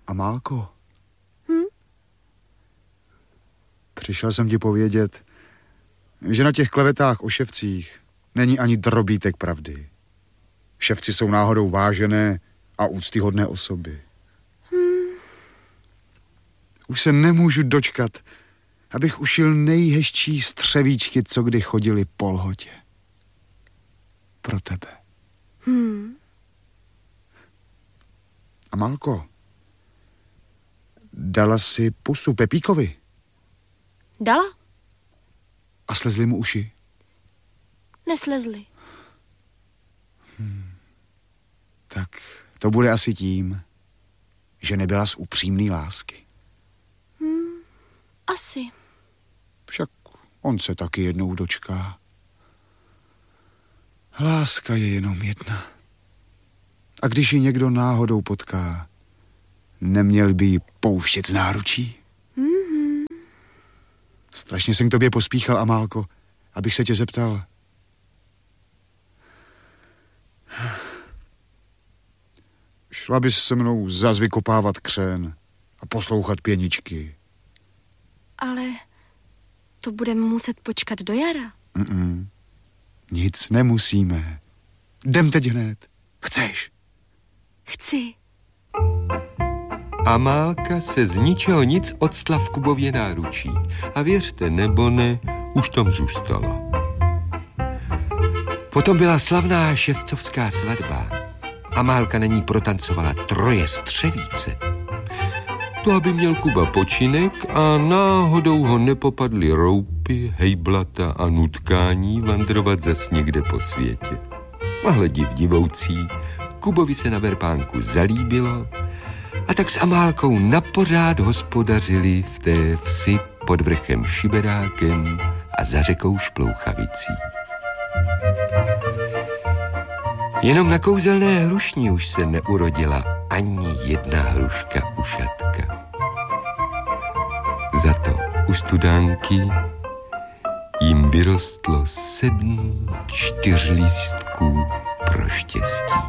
Amálko. Přišel jsem ti povědět, že na těch klevetách o ševcích není ani drobítek pravdy. Ševci jsou náhodou vážené a úctyhodné osoby. Už se nemůžu dočkat, abych ušil nejhezčí střevíčky, co kdy chodili po Lhotě. Pro tebe. Amálko, dala si pusu Pepíkovi? Dala? A slezly mu uši? Neslezly. Tak to bude asi tím, že nebyla z upřímný lásky. Asi. Však on se taky jednou dočká. Láska je jenom jedna. A když ji někdo náhodou potká, neměl by ji pouštět z náručí? Strašně jsem k tobě pospíchal, Amálko, abych se tě zeptal. Šla bys se mnou zas vykopávat křen a poslouchat pěničky. Ale to budeme muset počkat do jara. Nic nemusíme. Jdem teď hned. Chceš? Chci. Amálka se z ničeho nic octla v Kubově náručí. A věřte nebo ne, už tam zůstala. Potom byla slavná ševcovská svatba. Amálka na ní protancovala 3 střevíce. To, aby měl Kuba počinek a náhodou ho nepopadly roupy, hejblata a nutkání vandrovat zas někde po světě. A div divoucí, Kubovi se na verpánku zalíbilo a tak s Amálkou napořád hospodařili v té vsi pod vrchem Šiberákem a za řekou Šplouchavicí. Jenom na kouzelné hrušni už se neurodila ani jedna hruška ušatka. Za to u studánky jim vyrostlo 7 čtyřlístků pro štěstí.